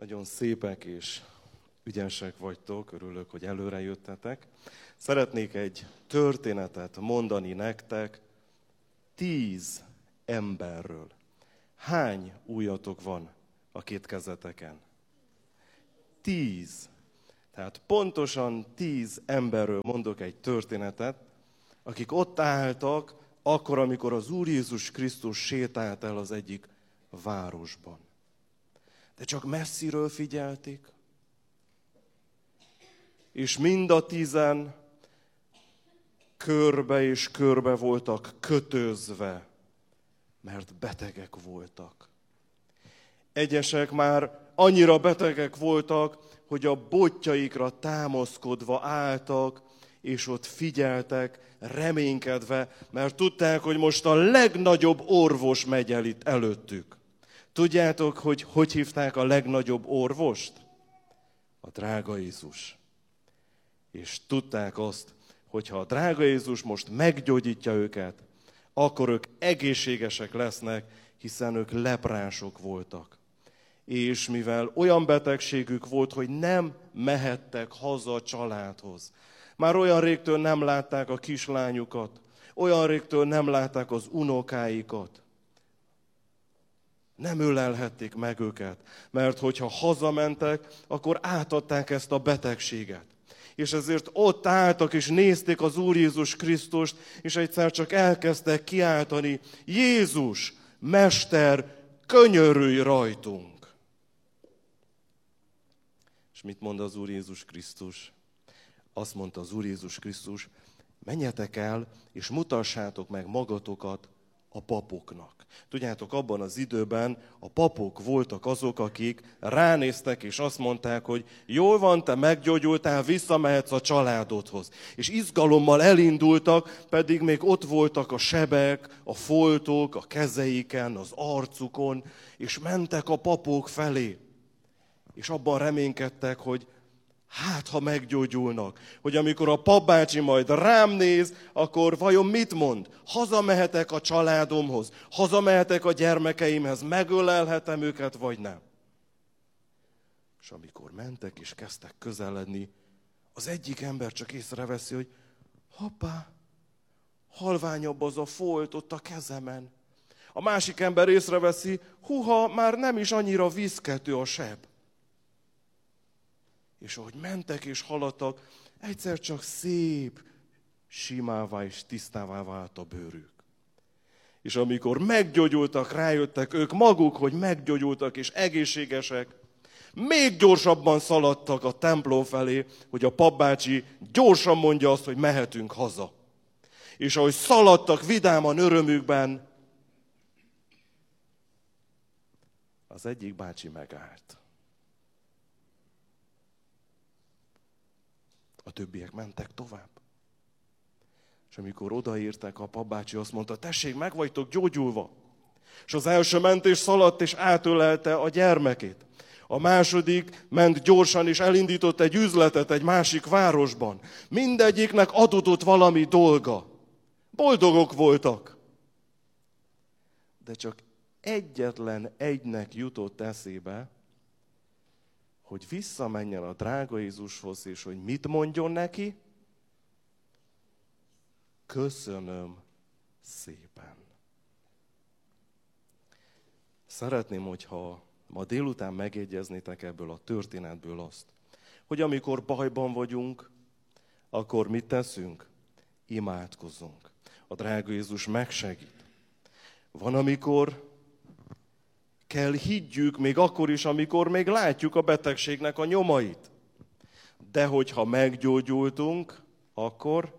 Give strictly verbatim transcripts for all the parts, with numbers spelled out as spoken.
Nagyon szépek és ügyesek vagytok, örülök, hogy előre jöttetek. Szeretnék egy történetet mondani nektek tíz emberről. Hány ujjatok van a két kezeteken? Tíz. Tehát pontosan tíz emberről mondok egy történetet, akik ott álltak, akkor, amikor az Úr Jézus Krisztus sétált el az egyik városban. De csak messziről figyelték, és mind a tízen körbe és körbe voltak kötözve, mert betegek voltak. Egyesek már annyira betegek voltak, hogy a botjaikra támaszkodva álltak, és ott figyeltek, reménykedve, mert tudták, hogy most a legnagyobb orvos megy el itt előttük. Tudjátok, hogy hogy hívták a legnagyobb orvost? A drága Jézus. És tudták azt, hogy ha a drága Jézus most meggyógyítja őket, akkor ők egészségesek lesznek, hiszen ők leprások voltak. És mivel olyan betegségük volt, hogy nem mehettek haza a családhoz. Már olyan régtől nem látták a kislányukat, olyan régtől nem látták az unokáikat. Nem ölelhették meg őket, mert hogyha hazamentek, akkor átadták ezt a betegséget. És ezért ott álltak és nézték az Úr Jézus Krisztust, és egyszer csak elkezdtek kiáltani: Jézus, Mester, könyörülj rajtunk! És mit mond az Úr Jézus Krisztus? Azt mondta az Úr Jézus Krisztus: menjetek el, és mutassátok meg magatokat a papoknak. Tudjátok, abban az időben a papok voltak azok, akik ránéztek, és azt mondták, hogy jól van, te meggyógyultál, visszamehetsz a családodhoz. És izgalommal elindultak, pedig még ott voltak a sebek, a foltok, a kezeiken, az arcukon, és mentek a papok felé. És abban reménykedtek, hogy hát, ha meggyógyulnak, hogy amikor a papbácsi majd rám néz, akkor vajon mit mond? Hazamehetek a családomhoz, hazamehetek a gyermekeimhez, megölelhetem őket, vagy nem? És amikor mentek és kezdtek közeledni, az egyik ember csak észreveszi, hogy hoppá, halványabb az a folt ott a kezemen. A másik ember észreveszi, huha, már nem is annyira viszkető a seb. És ahogy mentek és haladtak, egyszer csak szép, simává és tisztává vált a bőrük. És amikor meggyógyultak, rájöttek ők maguk, hogy meggyógyultak és egészségesek, még gyorsabban szaladtak a templom felé, hogy a papbácsi gyorsan mondja azt, hogy mehetünk haza. És ahogy szaladtak vidáman örömükben, az egyik bácsi megállt. A többiek mentek tovább. És amikor odaértek, a papbácsi azt mondta: tessék, meg vagytok gyógyulva. És az első ment és szaladt és átölelte a gyermekét. A második ment gyorsan és elindított egy üzletet egy másik városban. Mindegyiknek adódott valami dolga. Boldogok voltak. De csak egyetlen egynek jutott eszébe, hogy visszamenjen a drága Jézushoz, és hogy mit mondjon neki? Köszönöm szépen. Szeretném, hogyha ma délután megjegyeznétek ebből a történetből azt, hogy amikor bajban vagyunk, akkor mit teszünk? Imádkozunk. A drága Jézus megsegít. Van, amikor kell higgyük, még akkor is, amikor még látjuk a betegségnek a nyomait. De hogyha meggyógyultunk, akkor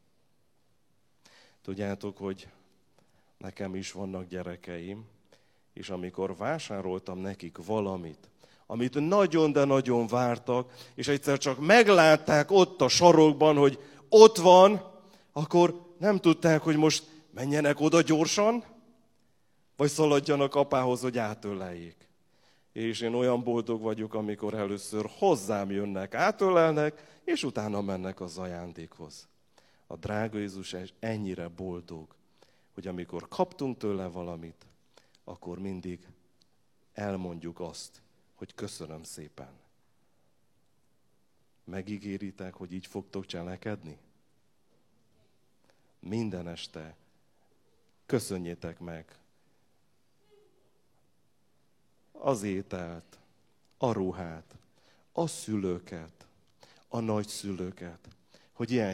tudjátok, hogy nekem is vannak gyerekeim, és amikor vásároltam nekik valamit, amit nagyon, de nagyon vártak, és egyszer csak meglátták ott a sarokban, hogy ott van, akkor nem tudták, hogy most menjenek oda gyorsan, vagy szaladjanak apához, hogy átöleljék. És én olyan boldog vagyok, amikor először hozzám jönnek, átölelnek, és utána mennek az ajándékhoz. A drága Jézus ennyire boldog, hogy amikor kaptunk tőle valamit, akkor mindig elmondjuk azt, hogy köszönöm szépen. Megígéritek, hogy így fogtok cselekedni? Minden este köszönjétek meg az ételt, a ruhát, a szülőket, a nagyszülőket, hogy ilyen